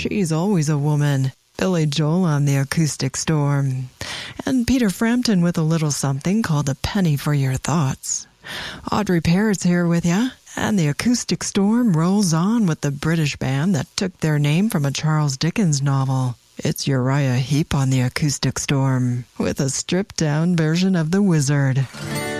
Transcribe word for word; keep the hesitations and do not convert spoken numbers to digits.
She's Always a Woman, Billy Joel on the Acoustic Storm, and Peter Frampton with a little something called A Penny for Your Thoughts. Audrey Parrott's here with ya, and the Acoustic Storm rolls on with the British band that took their name from a Charles Dickens novel. It's Uriah Heep on the Acoustic Storm, with a stripped-down version of The Wizard.